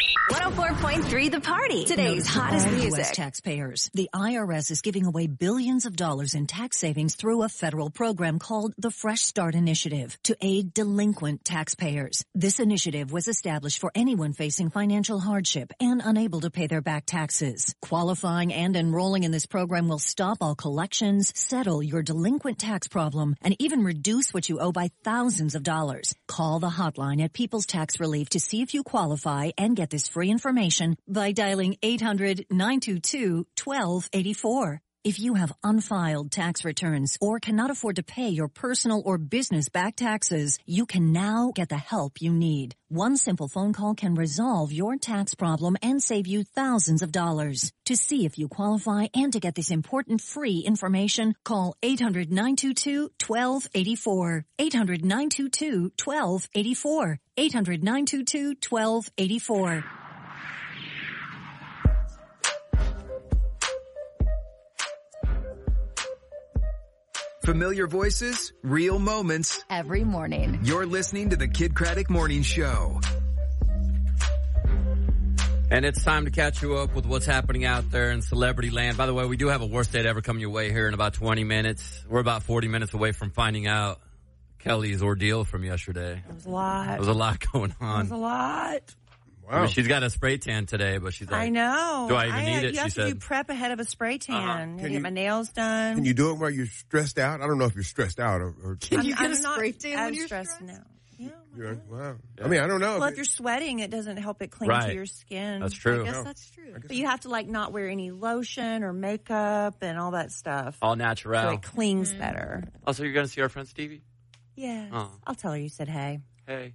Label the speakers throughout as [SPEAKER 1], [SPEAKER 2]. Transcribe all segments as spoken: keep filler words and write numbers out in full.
[SPEAKER 1] one oh four point three The Party. Today's hottest
[SPEAKER 2] all
[SPEAKER 1] music.
[SPEAKER 2] U S taxpayers. The I R S is giving away billions of dollars in tax savings through a federal program called the Fresh Start Initiative to aid delinquent taxpayers. This initiative was established for anyone facing financial hardship and unable to pay their back taxes. Qualifying and enrolling in this program will stop all collections, settle your delinquent tax problem, and even reduce what you owe by thousands of dollars. Call the hotline at People's Tax Relief to see if you qualify and get this free information by dialing eight hundred, nine two two, one two eight four. If you have unfiled tax returns or cannot afford to pay your personal or business back taxes, you can now get the help you need. One simple phone call can resolve your tax problem and save you thousands of dollars. To see if you qualify and to get this important free information, call eight hundred, nine two two, one two eight four. eight hundred, nine two two, one two eight four. eight hundred, nine two two, one two eight four.
[SPEAKER 3] Familiar voices, real moments.
[SPEAKER 1] Every morning.
[SPEAKER 3] You're listening to the Kid Craddock Morning Show.
[SPEAKER 4] And it's time to catch you up with what's happening out there in celebrity land. By the way, we do have a worst date ever coming your way here in about twenty minutes. We're about forty minutes away from finding out Kelly's ordeal from yesterday.
[SPEAKER 5] It was a lot.
[SPEAKER 4] There was a lot going on.
[SPEAKER 5] It was a lot.
[SPEAKER 4] Wow. I mean, she's got a spray tan today, but she's like,
[SPEAKER 5] I know.
[SPEAKER 4] do I even
[SPEAKER 5] I,
[SPEAKER 4] need it?
[SPEAKER 5] You have
[SPEAKER 4] she
[SPEAKER 5] to
[SPEAKER 4] said.
[SPEAKER 5] do prep ahead of a spray tan.
[SPEAKER 6] Uh-huh.
[SPEAKER 5] I
[SPEAKER 6] Can
[SPEAKER 5] get
[SPEAKER 6] you-
[SPEAKER 5] my nails done.
[SPEAKER 6] Can you do it while you're stressed out? I don't know if you're stressed out or... or
[SPEAKER 7] Can you
[SPEAKER 5] I'm,
[SPEAKER 7] get
[SPEAKER 5] I'm
[SPEAKER 7] a
[SPEAKER 5] not
[SPEAKER 7] spray tan
[SPEAKER 5] as
[SPEAKER 7] when you're
[SPEAKER 5] stressed,
[SPEAKER 7] stressed?
[SPEAKER 5] now. Yeah.
[SPEAKER 6] Yeah, wow. I mean, I don't know.
[SPEAKER 5] Well,
[SPEAKER 6] if
[SPEAKER 5] if you're sweating, it doesn't help it cling
[SPEAKER 4] Right.
[SPEAKER 5] to your skin.
[SPEAKER 4] That's true.
[SPEAKER 7] I guess
[SPEAKER 6] No.
[SPEAKER 7] that's true.
[SPEAKER 5] But you have to like not wear any lotion or makeup and all that stuff.
[SPEAKER 4] All
[SPEAKER 5] So
[SPEAKER 4] natural.
[SPEAKER 5] it clings better.
[SPEAKER 4] Oh, so you're going to see our friend Stevie?
[SPEAKER 5] Yes.
[SPEAKER 4] Oh.
[SPEAKER 5] I'll tell her you said hey.
[SPEAKER 4] Hey.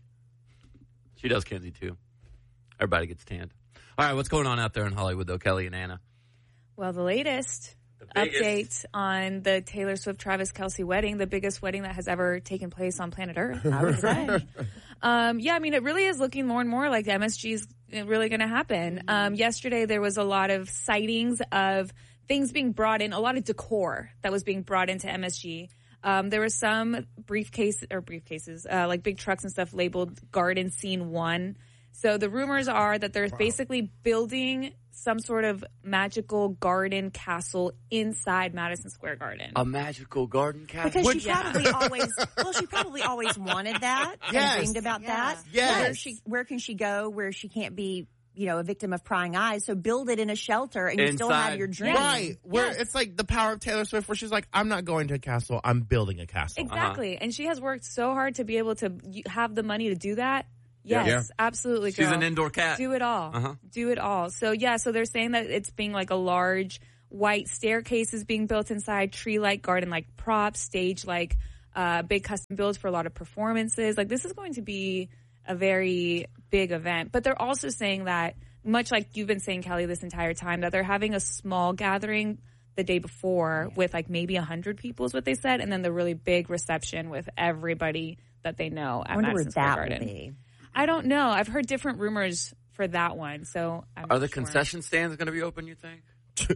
[SPEAKER 4] She does Kenzie, too. Everybody gets tanned. All right, what's going on out there in Hollywood, though, Kelly and Anna?
[SPEAKER 8] Well, the latest
[SPEAKER 4] The biggest.
[SPEAKER 8] update on the Taylor Swift-Travis Kelce wedding, the biggest wedding that has ever taken place on planet Earth, I would say. um, yeah, I mean, it really is looking more and more like M S G is really going to happen. Um, yesterday, there was a lot of sightings of things being brought in, a lot of decor that was being brought into M S G. Um, there were some briefcase or briefcases, uh, like big trucks and stuff labeled Garden Scene One. So the rumors are that they're wow. basically building some sort of magical garden castle inside Madison Square Garden.
[SPEAKER 4] A magical garden castle?
[SPEAKER 5] Because
[SPEAKER 4] Which,
[SPEAKER 5] she probably
[SPEAKER 4] yeah.
[SPEAKER 5] always, well, she probably always wanted that
[SPEAKER 6] Yes.
[SPEAKER 5] and dreamed about
[SPEAKER 7] Yeah.
[SPEAKER 5] that.
[SPEAKER 6] Yes.
[SPEAKER 5] Where she, where can she go where she can't be, you know, a victim of prying eyes? So build it in a shelter and you still
[SPEAKER 4] Inside.
[SPEAKER 5] have your dream.
[SPEAKER 6] Right. Where
[SPEAKER 5] Yes.
[SPEAKER 6] it's like the power of Taylor Swift where she's like, I'm not going to a castle, I'm building a castle.
[SPEAKER 8] Exactly. And she has worked so hard to be able to y- have the money to do that. Yes,
[SPEAKER 6] Yeah.
[SPEAKER 8] absolutely,
[SPEAKER 4] She's
[SPEAKER 8] girl.
[SPEAKER 4] an indoor cat.
[SPEAKER 8] Do it all.
[SPEAKER 4] Uh-huh.
[SPEAKER 8] Do it all. So, yeah, so they're saying that it's being like a large white staircase is being built inside, tree-like garden-like props, stage-like uh, big custom builds for a lot of performances. Like, this is going to be a very big event. But they're also saying that, much like you've been saying, Kelly, this entire time, that they're having a small gathering the day before with like maybe one hundred people is what they said, and then the really big reception with everybody that they know at
[SPEAKER 5] I wonder
[SPEAKER 8] Madison
[SPEAKER 5] where
[SPEAKER 8] Square
[SPEAKER 5] that
[SPEAKER 8] Garden.
[SPEAKER 5] would be.
[SPEAKER 8] I don't know. I've heard different rumors for that one, so I'm
[SPEAKER 4] Are
[SPEAKER 8] not
[SPEAKER 4] the
[SPEAKER 8] sure.
[SPEAKER 4] concession stands going to be open, you think?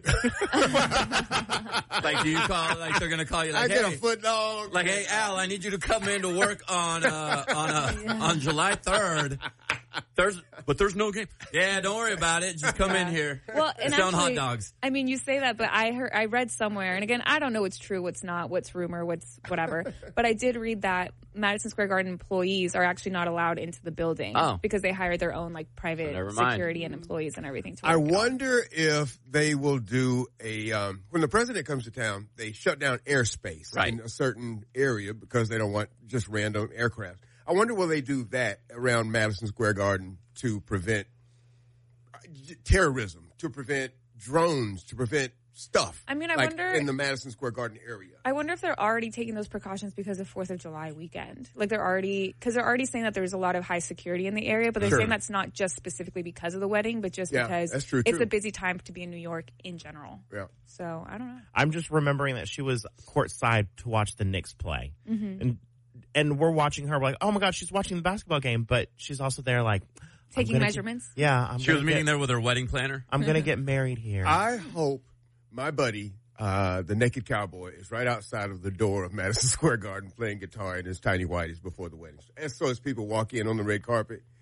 [SPEAKER 4] Like, do you call, like, they're going to call you,
[SPEAKER 6] I
[SPEAKER 4] like,
[SPEAKER 6] get
[SPEAKER 4] hey,
[SPEAKER 6] a foot dog.
[SPEAKER 4] like, hey, Al, I need you to come in to work on, uh, on, uh,
[SPEAKER 8] Yeah.
[SPEAKER 4] on July third. There's, but there's no game. Yeah, don't worry about it. Just come in here.
[SPEAKER 8] Well, and
[SPEAKER 4] Selling hot
[SPEAKER 8] actually,
[SPEAKER 4] dogs.
[SPEAKER 8] I mean, you say that, but I heard, I read somewhere, and again, I don't know what's true, what's not, what's rumor, what's whatever. But I did read that Madison Square Garden employees are actually not allowed into the building
[SPEAKER 4] Oh.
[SPEAKER 8] because they hired their own like private
[SPEAKER 4] Never mind.
[SPEAKER 8] security and employees and everything. To
[SPEAKER 6] I
[SPEAKER 8] work it out.
[SPEAKER 6] wonder if they will do a, um, when the president comes to town, they shut down airspace
[SPEAKER 4] Right.
[SPEAKER 6] in a certain area because they don't want just random aircraft. I wonder will they do that around Madison Square Garden to prevent terrorism, to prevent drones, to prevent stuff.
[SPEAKER 8] I mean, I
[SPEAKER 6] like
[SPEAKER 8] wonder-
[SPEAKER 6] in the Madison Square Garden area.
[SPEAKER 8] I wonder if they're already taking those precautions because of fourth of July weekend. Like they're already, because they're already saying that there's a lot of high security in the area, but they're
[SPEAKER 6] Sure.
[SPEAKER 8] saying that's not just specifically because of the wedding, but just
[SPEAKER 6] Yeah,
[SPEAKER 8] because
[SPEAKER 6] that's true,
[SPEAKER 8] it's
[SPEAKER 6] too.
[SPEAKER 8] a busy time to be in New York in general.
[SPEAKER 6] Yeah.
[SPEAKER 8] So I don't know.
[SPEAKER 9] I'm just remembering that she was courtside to watch the Knicks play.
[SPEAKER 8] Mm-hmm.
[SPEAKER 9] And and we're watching her. We're like, oh, my God, she's watching the basketball game. But she's also there like... I'm
[SPEAKER 8] Taking
[SPEAKER 9] gonna
[SPEAKER 8] measurements?
[SPEAKER 9] Get, yeah. I'm
[SPEAKER 4] She was
[SPEAKER 9] gonna
[SPEAKER 4] meeting
[SPEAKER 9] get,
[SPEAKER 4] there with her wedding planner.
[SPEAKER 9] I'm going to get married here.
[SPEAKER 6] I hope my buddy, uh, the Naked Cowboy, is right outside of the door of Madison Square Garden playing guitar in his tiny whities before the wedding. And so as people walk in on the red carpet,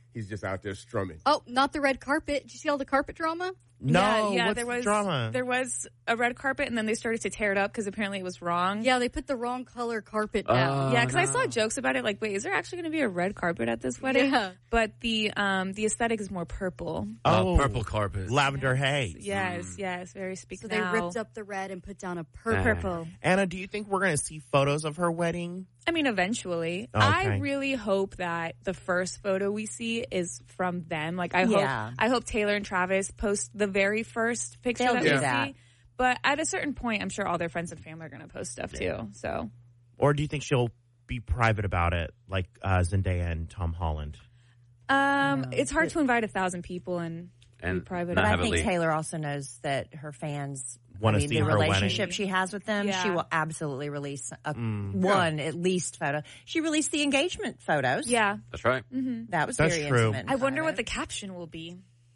[SPEAKER 6] he's just out there strumming.
[SPEAKER 7] Oh, not the red carpet. Did you see all the carpet drama?
[SPEAKER 9] No,
[SPEAKER 8] yeah, yeah
[SPEAKER 9] what's
[SPEAKER 8] there
[SPEAKER 9] the
[SPEAKER 8] was
[SPEAKER 9] drama?
[SPEAKER 8] There was a red carpet, and then they started to tear it up because apparently it was wrong.
[SPEAKER 7] Yeah, they put the wrong color carpet
[SPEAKER 4] Oh,
[SPEAKER 7] down.
[SPEAKER 8] Yeah, because I saw
[SPEAKER 4] no.
[SPEAKER 8] jokes about it. Like, wait, is there actually going to be a red carpet at this wedding?
[SPEAKER 7] Yeah.
[SPEAKER 8] But the um the aesthetic is more purple.
[SPEAKER 4] Oh, purple carpet.
[SPEAKER 9] Lavender haze.
[SPEAKER 8] Yes, yes, very speak
[SPEAKER 7] So
[SPEAKER 8] now.
[SPEAKER 7] they ripped up the red and put down a purple.
[SPEAKER 8] purple.
[SPEAKER 9] Anna, do you think we're going to see photos of her wedding?
[SPEAKER 8] I mean, eventually.
[SPEAKER 9] Okay.
[SPEAKER 8] I really hope that the first photo we see is from them. Like, I
[SPEAKER 5] Yeah.
[SPEAKER 8] hope I hope Taylor and Travis post the very first picture
[SPEAKER 5] They'll
[SPEAKER 8] that
[SPEAKER 5] do
[SPEAKER 8] we
[SPEAKER 5] that.
[SPEAKER 8] see. But at a certain point, I'm sure all their friends and family are going to post stuff too. So,
[SPEAKER 9] Or do you think she'll be private about it, like uh, Zendaya and Tom Holland?
[SPEAKER 8] um, it's hard to invite a thousand people and,
[SPEAKER 4] And
[SPEAKER 8] be private.
[SPEAKER 4] not
[SPEAKER 5] But I
[SPEAKER 4] have it
[SPEAKER 5] think
[SPEAKER 4] leak.
[SPEAKER 5] Taylor also knows that her fans
[SPEAKER 9] Wanna
[SPEAKER 5] I mean,
[SPEAKER 9] see
[SPEAKER 5] the
[SPEAKER 9] her wedding.
[SPEAKER 5] relationship she has with them.
[SPEAKER 8] Yeah.
[SPEAKER 5] She will absolutely release a,
[SPEAKER 9] Mm.
[SPEAKER 5] one at least photo. She released the engagement photos.
[SPEAKER 8] Yeah.
[SPEAKER 4] That's right.
[SPEAKER 5] that was
[SPEAKER 9] That's
[SPEAKER 5] very
[SPEAKER 9] true.
[SPEAKER 5] intimate. and
[SPEAKER 8] I wonder what the
[SPEAKER 5] private.
[SPEAKER 8] caption will be.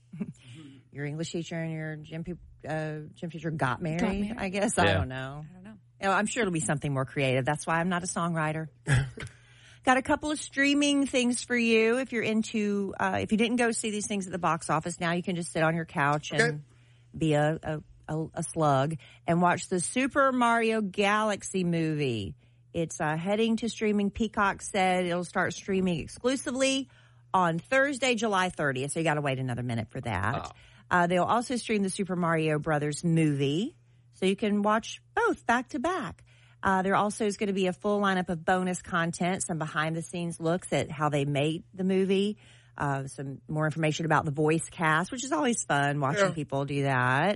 [SPEAKER 5] Your English teacher and your gym pe- uh, gym teacher got married.
[SPEAKER 8] Got married.
[SPEAKER 5] I guess I
[SPEAKER 4] Yeah.
[SPEAKER 5] don't know.
[SPEAKER 8] I don't know.
[SPEAKER 5] You know, I'm sure it'll be something more creative. That's why I'm not a songwriter. Got a couple of streaming things for you. If you're into, uh, if you didn't go see these things at the box office, now you can just sit on your couch and
[SPEAKER 6] Okay.
[SPEAKER 5] be a, a, a, a slug and watch the Super Mario Galaxy movie. It's uh, heading to streaming. Peacock said it'll start streaming exclusively on Thursday, July thirtieth. So you got to wait another minute for that.
[SPEAKER 4] Oh.
[SPEAKER 5] Uh, they'll also stream the Super Mario Brothers movie, so you can watch both back to back. Uh, there also is going to be a full lineup of bonus content, some behind the scenes looks at how they made the movie, uh, some more information about the voice cast, which is always fun watching
[SPEAKER 6] Yeah.
[SPEAKER 5] people do that.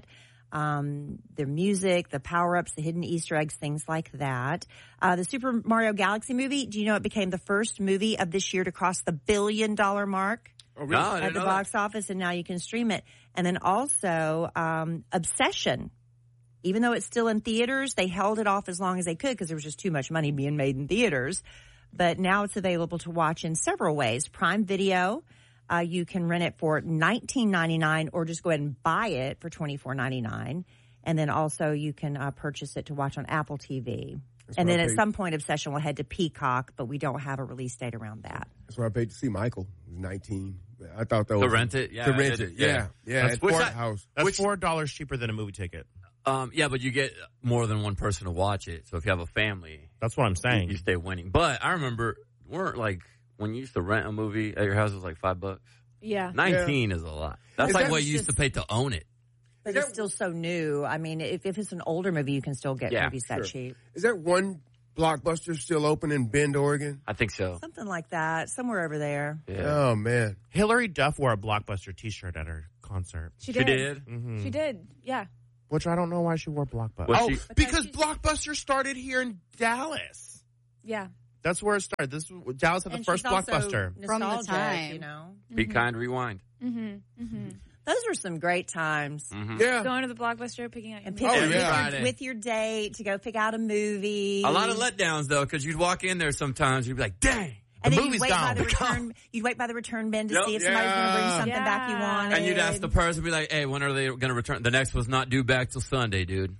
[SPEAKER 5] Um, the music, the power ups, the hidden Easter eggs, things like that. Uh, the Super Mario Galaxy movie, do you know it became the first movie of this year to cross the billion dollar mark?
[SPEAKER 6] Oh, really?
[SPEAKER 4] No, I
[SPEAKER 5] At
[SPEAKER 4] didn't
[SPEAKER 5] the
[SPEAKER 4] know
[SPEAKER 5] box office, and now you can stream it. And then also, um, Obsession. Even though it's still in theaters, they held it off as long as they could because there was just too much money being made in theaters. But now it's available to watch in several ways. Prime Video, uh, you can rent it for nineteen ninety-nine or just go ahead and buy it for twenty-four ninety-nine. And then also you can uh, purchase it to watch on Apple T V.
[SPEAKER 6] That's
[SPEAKER 5] And
[SPEAKER 6] what
[SPEAKER 5] then
[SPEAKER 6] I
[SPEAKER 5] at
[SPEAKER 6] paid.
[SPEAKER 5] some point, Obsession will head to Peacock, but we don't have a release date around that.
[SPEAKER 6] That's what I paid to see Michael. He was nineteen. I thought that
[SPEAKER 4] To
[SPEAKER 6] was
[SPEAKER 4] rent it? Yeah,
[SPEAKER 6] To
[SPEAKER 4] I
[SPEAKER 6] rent
[SPEAKER 4] did
[SPEAKER 6] it,
[SPEAKER 4] it.
[SPEAKER 6] yeah,
[SPEAKER 4] Yeah.
[SPEAKER 6] yeah.
[SPEAKER 9] That's
[SPEAKER 6] At
[SPEAKER 4] which
[SPEAKER 6] Fort
[SPEAKER 4] I-
[SPEAKER 6] House.
[SPEAKER 9] That's
[SPEAKER 4] Which-
[SPEAKER 9] four dollars cheaper than a movie ticket.
[SPEAKER 4] Um, yeah, but you get more than one person to watch it. So if you have a family,
[SPEAKER 9] That's what I'm saying.
[SPEAKER 4] you stay winning. But I remember, weren't like when you used to rent a movie at your house, it was like five bucks.
[SPEAKER 8] Yeah.
[SPEAKER 4] Nineteen is a lot. That's
[SPEAKER 6] Is
[SPEAKER 4] like
[SPEAKER 6] that
[SPEAKER 4] what you used to
[SPEAKER 5] just-
[SPEAKER 4] pay to own it.
[SPEAKER 5] But
[SPEAKER 6] Is
[SPEAKER 5] it's
[SPEAKER 6] that-
[SPEAKER 5] still so new. I mean, if, if it's an older movie, you can still get
[SPEAKER 4] Yeah,
[SPEAKER 5] movies that
[SPEAKER 6] sure.
[SPEAKER 5] cheap.
[SPEAKER 6] Is that one Blockbuster still open in Bend, Oregon?
[SPEAKER 4] I think so.
[SPEAKER 5] Something like that, somewhere over there.
[SPEAKER 4] Yeah.
[SPEAKER 6] Oh, man.
[SPEAKER 9] Hillary Duff wore a Blockbuster T-shirt at her concert,
[SPEAKER 8] She
[SPEAKER 4] She
[SPEAKER 8] did.
[SPEAKER 4] did.
[SPEAKER 9] mm-hmm.
[SPEAKER 8] She did. Yeah.
[SPEAKER 9] which I don't know why she wore Blockbuster.
[SPEAKER 4] Was
[SPEAKER 9] oh,
[SPEAKER 4] she-
[SPEAKER 9] because Blockbuster started here in Dallas.
[SPEAKER 8] Yeah.
[SPEAKER 9] That's where it started. This Dallas had the
[SPEAKER 5] And
[SPEAKER 9] first
[SPEAKER 5] she's also
[SPEAKER 9] Blockbuster.
[SPEAKER 7] From the
[SPEAKER 5] nostalgic,
[SPEAKER 7] time.
[SPEAKER 5] you know.
[SPEAKER 4] Be kind, rewind.
[SPEAKER 8] Mm-hmm. Mm-hmm.
[SPEAKER 5] Those were some great times.
[SPEAKER 4] Mhm.
[SPEAKER 6] Yeah.
[SPEAKER 8] Going to the Blockbuster, picking out your
[SPEAKER 5] And
[SPEAKER 8] movie.
[SPEAKER 5] pick
[SPEAKER 6] Oh,
[SPEAKER 5] with,
[SPEAKER 6] yeah.
[SPEAKER 5] your,
[SPEAKER 4] Friday.
[SPEAKER 5] with your date to go pick out a movie.
[SPEAKER 4] A lot of letdowns though, because you'd walk in there sometimes, you'd be like, "Dang!"
[SPEAKER 5] And
[SPEAKER 9] The
[SPEAKER 5] then
[SPEAKER 9] movie's
[SPEAKER 5] you'd wait by
[SPEAKER 9] gone.
[SPEAKER 5] the return. You'd wait by the return bin to
[SPEAKER 4] Yep.
[SPEAKER 5] see if somebody's going to bring
[SPEAKER 6] Yeah.
[SPEAKER 5] something back you
[SPEAKER 8] Yeah.
[SPEAKER 5] wanted.
[SPEAKER 4] And you'd ask the person, be like, "Hey, when are they going to return?" The next was not due back till Sunday, dude.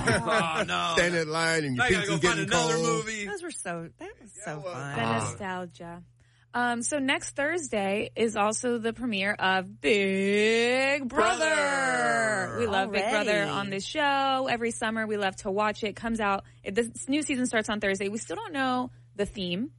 [SPEAKER 4] oh no!
[SPEAKER 6] Stand in line and your
[SPEAKER 4] I gotta
[SPEAKER 6] pizza's
[SPEAKER 4] go find
[SPEAKER 6] getting
[SPEAKER 4] another
[SPEAKER 6] cold.
[SPEAKER 4] movie.
[SPEAKER 5] Those were so. That was so
[SPEAKER 8] The
[SPEAKER 5] fun.
[SPEAKER 4] Ah.
[SPEAKER 8] nostalgia. Um, so next Thursday is also the premiere of Big Brother.
[SPEAKER 4] Brother.
[SPEAKER 8] We love Big Brother
[SPEAKER 5] Already.
[SPEAKER 8] on this show. Every summer we love to watch it. Comes out. It, this new season starts on Thursday. We still don't know the theme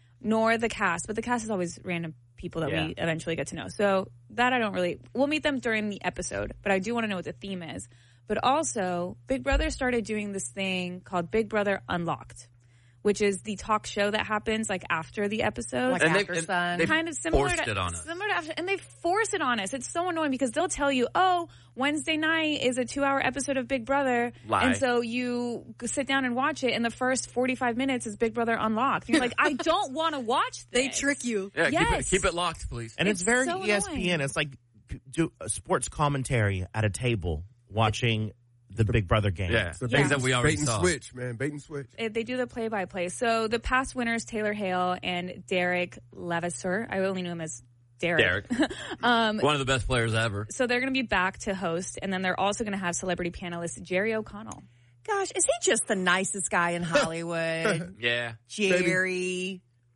[SPEAKER 8] nor the cast, but the cast is always random people that
[SPEAKER 4] Yeah.
[SPEAKER 8] we eventually get to know. So that I don't really. We'll meet them during the episode, but I do want to know what the theme is. But also, Big Brother started doing this thing called Big Brother Unlocked, which is the talk show that happens like after the episode.
[SPEAKER 5] Like
[SPEAKER 4] And they-
[SPEAKER 5] After
[SPEAKER 4] and
[SPEAKER 5] Sun.
[SPEAKER 4] they
[SPEAKER 8] kind of similar
[SPEAKER 4] forced
[SPEAKER 8] to,
[SPEAKER 4] it on us.
[SPEAKER 8] similar to after, and they force it on us. It's so annoying because they'll tell you, "Oh, Wednesday night is a two-hour episode of Big Brother,"
[SPEAKER 4] Lie.
[SPEAKER 8] and so you g- sit down and watch it. And the first forty-five minutes is Big Brother Unlocked. You're like, "I don't want to watch this."
[SPEAKER 7] They trick you.
[SPEAKER 4] Yeah, keep it
[SPEAKER 8] Yes.
[SPEAKER 4] keep it locked, please.
[SPEAKER 9] And it's,
[SPEAKER 8] It's
[SPEAKER 9] very
[SPEAKER 8] so
[SPEAKER 9] E S P N.
[SPEAKER 8] annoying.
[SPEAKER 9] It's like p- do a sports commentary at a table watching the Big Brother game.
[SPEAKER 4] Yeah,
[SPEAKER 6] So
[SPEAKER 4] things
[SPEAKER 8] Yeah.
[SPEAKER 4] that we already
[SPEAKER 6] Bait and
[SPEAKER 4] saw.
[SPEAKER 6] switch, man. Bait and switch.
[SPEAKER 8] It- They do the play-by-play. So the past winners, Taylor Hale and Derek Levasseur. I only knew him as Derek.
[SPEAKER 4] Derek,
[SPEAKER 8] um,
[SPEAKER 4] one of the best players ever.
[SPEAKER 8] so they're going to be back to host, and then they're also going to have celebrity panelist Jerry O'Connell.
[SPEAKER 5] Gosh, is he just the nicest guy in Hollywood?
[SPEAKER 4] Yeah,
[SPEAKER 5] Jerry.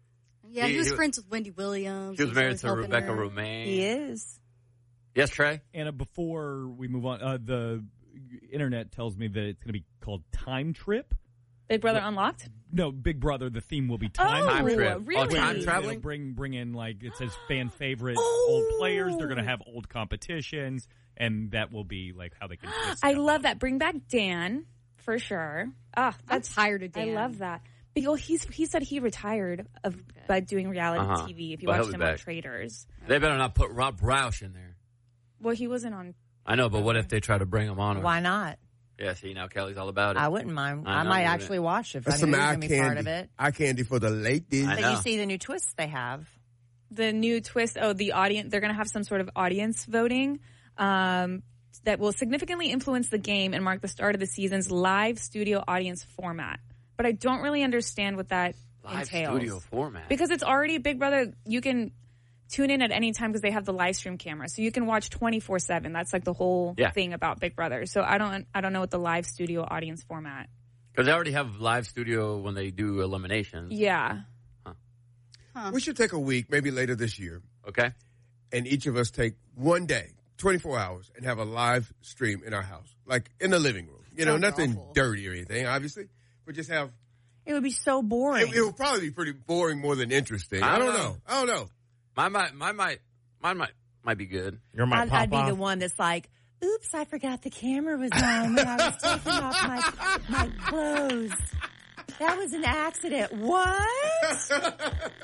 [SPEAKER 7] Yeah, he,
[SPEAKER 4] He-
[SPEAKER 7] was
[SPEAKER 4] he-
[SPEAKER 7] friends with Wendy Williams.
[SPEAKER 4] She was
[SPEAKER 7] He
[SPEAKER 4] married
[SPEAKER 7] always
[SPEAKER 4] to
[SPEAKER 7] helping
[SPEAKER 4] Rebecca
[SPEAKER 7] her.
[SPEAKER 4] Romaine.
[SPEAKER 5] He is.
[SPEAKER 4] Yes, Trey?
[SPEAKER 10] Anna, before we move on, uh, the internet tells me that it's going to be called Time Trip.
[SPEAKER 8] Big Brother Unlocked?
[SPEAKER 10] No, Big Brother, the theme will be Time
[SPEAKER 8] Oh,
[SPEAKER 4] Time
[SPEAKER 10] Trip.
[SPEAKER 4] trip.
[SPEAKER 8] really?
[SPEAKER 4] Oh, time
[SPEAKER 10] It'll
[SPEAKER 4] traveling?
[SPEAKER 10] Bring, bring in, like, it says fan favorite
[SPEAKER 8] Oh.
[SPEAKER 10] old players. They're going to have old competitions, and that will be, like, how they can twist
[SPEAKER 8] I
[SPEAKER 10] stuff
[SPEAKER 8] love
[SPEAKER 10] up.
[SPEAKER 8] that. Bring back Dan, for sure. Ah,
[SPEAKER 7] I'm
[SPEAKER 8] that's
[SPEAKER 7] tired of Dan.
[SPEAKER 8] I love that. But, well, he's he said he retired of by doing reality
[SPEAKER 4] Uh-huh.
[SPEAKER 8] T V. If you
[SPEAKER 4] But he'll
[SPEAKER 8] watched
[SPEAKER 4] be
[SPEAKER 8] him on
[SPEAKER 4] back.
[SPEAKER 8] Traders,
[SPEAKER 4] They better not put Rob Roush in there.
[SPEAKER 8] well, he wasn't on.
[SPEAKER 4] I know, but what if they try to bring him on?
[SPEAKER 5] Why not?
[SPEAKER 4] Yeah, see, now Kelly's all about it.
[SPEAKER 5] I wouldn't mind.
[SPEAKER 4] I
[SPEAKER 5] I,
[SPEAKER 4] know,
[SPEAKER 5] might
[SPEAKER 4] you
[SPEAKER 5] actually
[SPEAKER 4] wouldn't.
[SPEAKER 5] watch it if I
[SPEAKER 6] That's
[SPEAKER 5] knew
[SPEAKER 6] some
[SPEAKER 5] he was
[SPEAKER 6] eye
[SPEAKER 5] going to be part of
[SPEAKER 6] candy.
[SPEAKER 5] it.
[SPEAKER 6] Eye candy for the ladies.
[SPEAKER 4] I
[SPEAKER 5] But
[SPEAKER 4] know.
[SPEAKER 5] you see the new twists they have.
[SPEAKER 8] The new twist. Oh, the audience. They're going to have some sort of audience voting um, that will significantly influence the game and mark the start of the season's live studio audience format. But I don't really understand what that
[SPEAKER 4] Live
[SPEAKER 8] entails.
[SPEAKER 4] studio format.
[SPEAKER 8] Because it's already Big Brother. You can tune in at any time because they have the live stream camera, so you can watch twenty-four seven. That's like the whole
[SPEAKER 4] Yeah.
[SPEAKER 8] thing about Big Brother. So I don't, I don't know what the live studio audience format.
[SPEAKER 4] Because they already have live studio when they do eliminations.
[SPEAKER 8] Yeah.
[SPEAKER 6] We should take a week, maybe later this year,
[SPEAKER 4] Okay?
[SPEAKER 6] and each of us take one day, twenty-four hours, and have a live stream in our house, like in the living room. You know,
[SPEAKER 7] Sounds
[SPEAKER 6] nothing
[SPEAKER 7] awful.
[SPEAKER 6] dirty or anything, obviously, but just have.
[SPEAKER 5] It would be so boring.
[SPEAKER 6] It, it will probably be pretty boring more than interesting. I,
[SPEAKER 4] I
[SPEAKER 6] don't
[SPEAKER 4] don't
[SPEAKER 6] know.
[SPEAKER 4] know.
[SPEAKER 6] I don't know.
[SPEAKER 4] Mine might, mine might, mine might, might be good.
[SPEAKER 9] Your might
[SPEAKER 5] I'd,
[SPEAKER 9] pop
[SPEAKER 5] I'd be
[SPEAKER 9] off.
[SPEAKER 5] the one that's like, oops, I forgot the camera was on when I was taking off my, my clothes. That was an accident. What?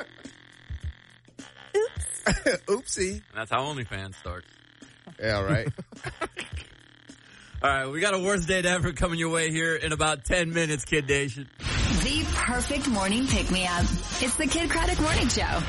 [SPEAKER 6] Oopsie.
[SPEAKER 4] And that's how OnlyFans starts.
[SPEAKER 6] Yeah, right.
[SPEAKER 4] All right, we got a worst date ever coming your way here in about ten minutes, Kid Nation.
[SPEAKER 1] The perfect morning pick-me-up. It's the Kid Craddock Morning Show.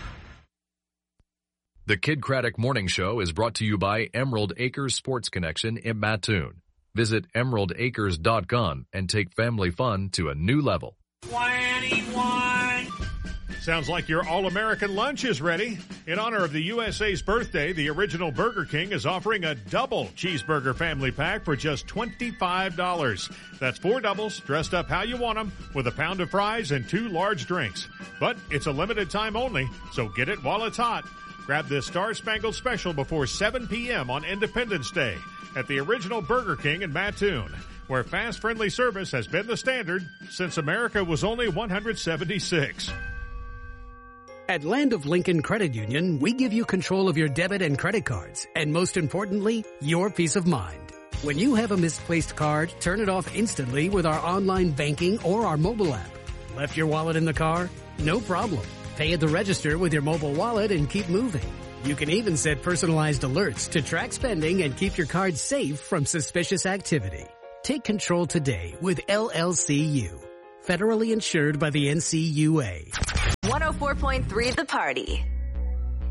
[SPEAKER 11] The Kid Craddock Morning Show is brought to you by Emerald Acres Sports Connection in Mattoon. Visit emerald acres dot com and take family fun to a new level.
[SPEAKER 12] twenty-one. Sounds like your all-American lunch is ready. In honor of the U S A's birthday, the original Burger King is offering a double cheeseburger family pack for just twenty-five dollars. That's four doubles dressed up how you want them with a pound of fries and two large drinks. But it's a limited time only, so get it while it's hot. Grab this Star-Spangled Special before seven p.m. on Independence Day at the original Burger King in Mattoon, where fast, friendly service has been the standard since America was only one hundred seventy-six.
[SPEAKER 13] At Land of Lincoln Credit Union, we give you control of your debit and credit cards, and most importantly, your peace of mind. When you have a misplaced card, turn it off instantly with our online banking or our mobile app. Left your wallet in the car? No problem. Pay at the register with your mobile wallet and keep moving. You can even set personalized alerts to track spending and keep your card safe from suspicious activity. Take control today with L L C U. Federally insured by the N C U A.
[SPEAKER 1] one oh four point three The Party.